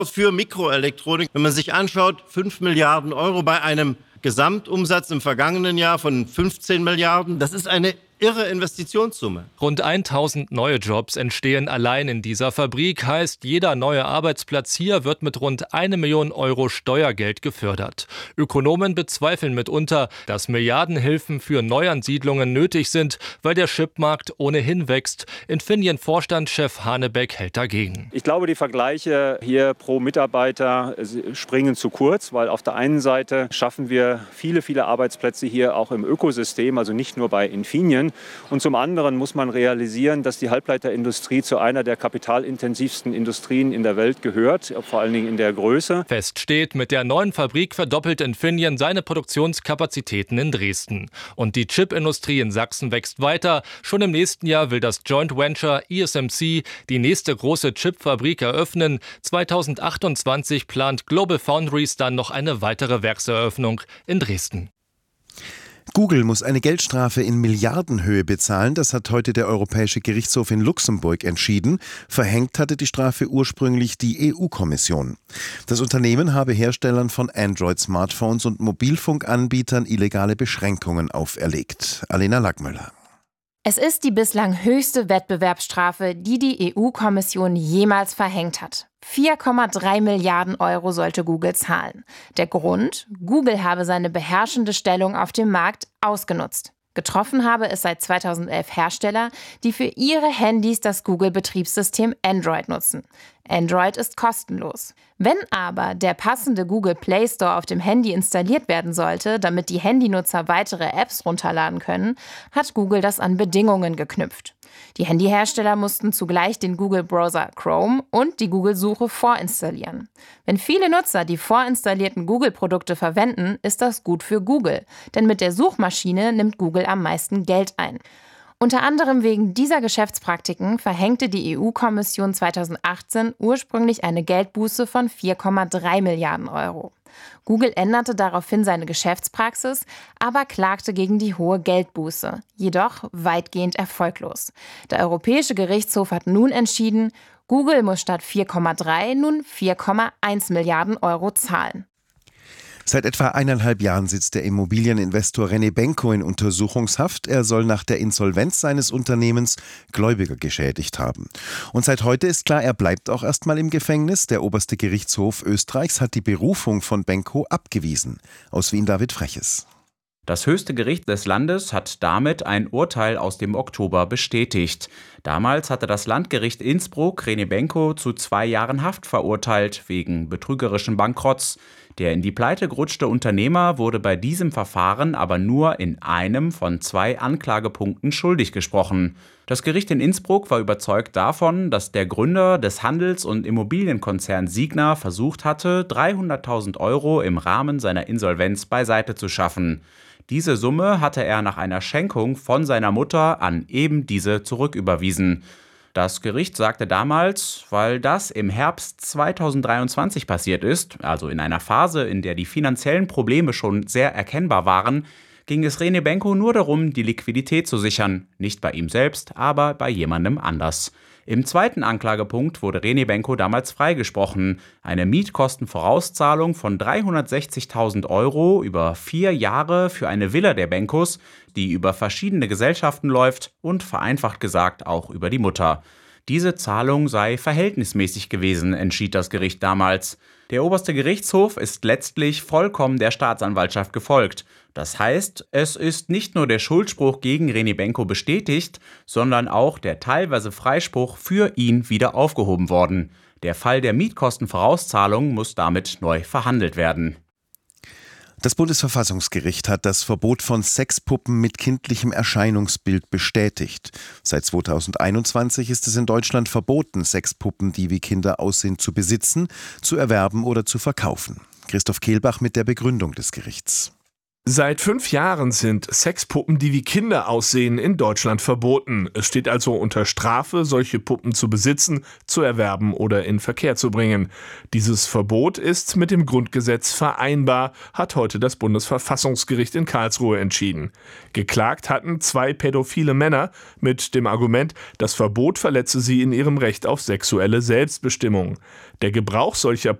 für Mikroelektronik. Wenn man sich anschaut, 5 Milliarden Euro bei einem Gesamtumsatz im vergangenen Jahr von 15 Milliarden, das ist eine irre Investitionssumme. Rund 1000 neue Jobs entstehen allein in dieser Fabrik, heißt, jeder neue Arbeitsplatz hier wird mit rund 1 Million Euro Steuergeld gefördert. Ökonomen bezweifeln mitunter, dass Milliardenhilfen für Neuansiedlungen nötig sind, weil der Chipmarkt ohnehin wächst. Infineon-Vorstandschef Hanebeck hält dagegen. Ich glaube, die Vergleiche hier pro Mitarbeiter springen zu kurz, weil auf der einen Seite schaffen wir viele Arbeitsplätze hier auch im Ökosystem, also nicht nur bei Infineon. Und zum anderen muss man realisieren, dass die Halbleiterindustrie zu einer der kapitalintensivsten Industrien in der Welt gehört, vor allen Dingen in der Größe. Fest steht, mit der neuen Fabrik verdoppelt Infineon seine Produktionskapazitäten in Dresden. Und die Chipindustrie in Sachsen wächst weiter. Schon im nächsten Jahr will das Joint Venture ESMC die nächste große Chipfabrik eröffnen. 2028 plant Global Foundries dann noch eine weitere Werkseröffnung in Dresden. Google muss eine Geldstrafe in Milliardenhöhe bezahlen. Das hat heute der Europäische Gerichtshof in Luxemburg entschieden. Verhängt hatte die Strafe ursprünglich die EU-Kommission. Das Unternehmen habe Herstellern von Android-Smartphones und Mobilfunkanbietern illegale Beschränkungen auferlegt. Alena Lackmüller. Es ist die bislang höchste Wettbewerbsstrafe, die die EU-Kommission jemals verhängt hat. 4,3 Milliarden Euro sollte Google zahlen. Der Grund? Google habe seine beherrschende Stellung auf dem Markt ausgenutzt. Getroffen habe es seit 2011 Hersteller, die für ihre Handys das Google-Betriebssystem Android nutzen. Android ist kostenlos. Wenn aber der passende Google Play Store auf dem Handy installiert werden sollte, damit die Handynutzer weitere Apps runterladen können, hat Google das an Bedingungen geknüpft. Die Handyhersteller mussten zugleich den Google-Browser Chrome und die Google-Suche vorinstallieren. Wenn viele Nutzer die vorinstallierten Google-Produkte verwenden, ist das gut für Google, denn mit der Suchmaschine nimmt Google am meisten Geld ein. Unter anderem wegen dieser Geschäftspraktiken verhängte die EU-Kommission 2018 ursprünglich eine Geldbuße von 4,3 Milliarden Euro. Google änderte daraufhin seine Geschäftspraxis, aber klagte gegen die hohe Geldbuße, jedoch weitgehend erfolglos. Der Europäische Gerichtshof hat nun entschieden, Google muss statt 4,3 nun 4,1 Milliarden Euro zahlen. Seit etwa 1,5 Jahren sitzt der Immobilieninvestor René Benko in Untersuchungshaft. Er soll nach der Insolvenz seines Unternehmens Gläubiger geschädigt haben. Und seit heute ist klar, er bleibt auch erstmal im Gefängnis. Der oberste Gerichtshof Österreichs hat die Berufung von Benko abgewiesen. Aus Wien David Freches. Das höchste Gericht des Landes hat damit ein Urteil aus dem Oktober bestätigt. Damals hatte das Landgericht Innsbruck René Benko zu 2 Jahren Haft verurteilt wegen betrügerischen Bankrotts. Der in die Pleite gerutschte Unternehmer wurde bei diesem Verfahren aber nur in einem von 2 Anklagepunkten schuldig gesprochen. Das Gericht in Innsbruck war überzeugt davon, dass der Gründer des Handels- und Immobilienkonzerns Signa versucht hatte, 300.000 Euro im Rahmen seiner Insolvenz beiseite zu schaffen. Diese Summe hatte er nach einer Schenkung von seiner Mutter an eben diese zurücküberwiesen. Das Gericht sagte damals, weil das im Herbst 2023 passiert ist, also in einer Phase, in der die finanziellen Probleme schon sehr erkennbar waren, ging es René Benko nur darum, die Liquidität zu sichern. Nicht bei ihm selbst, aber bei jemandem anders. Im zweiten Anklagepunkt wurde René Benko damals freigesprochen. Eine Mietkostenvorauszahlung von 360.000 Euro über 4 Jahre für eine Villa der Benkos, die über verschiedene Gesellschaften läuft und vereinfacht gesagt auch über die Mutter. Diese Zahlung sei verhältnismäßig gewesen, entschied das Gericht damals. Der oberste Gerichtshof ist letztlich vollkommen der Staatsanwaltschaft gefolgt. Das heißt, es ist nicht nur der Schuldspruch gegen René Benko bestätigt, sondern auch der teilweise Freispruch für ihn wieder aufgehoben worden. Der Fall der Mietkostenvorauszahlung muss damit neu verhandelt werden. Das Bundesverfassungsgericht hat das Verbot von Sexpuppen mit kindlichem Erscheinungsbild bestätigt. Seit 2021 ist es in Deutschland verboten, Sexpuppen, die wie Kinder aussehen, zu besitzen, zu erwerben oder zu verkaufen. Christoph Kehlbach mit der Begründung des Gerichts. Seit 5 Jahren sind Sexpuppen, die wie Kinder aussehen, in Deutschland verboten. Es steht also unter Strafe, solche Puppen zu besitzen, zu erwerben oder in Verkehr zu bringen. Dieses Verbot ist mit dem Grundgesetz vereinbar, hat heute das Bundesverfassungsgericht in Karlsruhe entschieden. Geklagt hatten 2 pädophile Männer mit dem Argument, das Verbot verletze sie in ihrem Recht auf sexuelle Selbstbestimmung. Der Gebrauch solcher